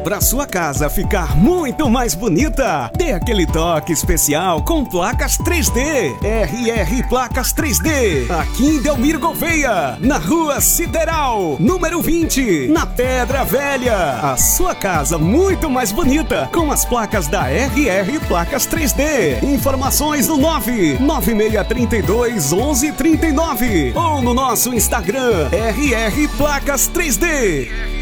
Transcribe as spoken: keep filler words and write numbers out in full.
Para sua casa ficar muito mais bonita, dê aquele toque especial com placas três D. R R Placas três D. Aqui em Delmiro Gouveia, na Rua Sideral, número vinte, na Pedra Velha. A sua casa muito mais bonita com as placas da R R Placas três D. Informações no nove nove seis três dois um um três nove ou no nosso Instagram R R Placas três D.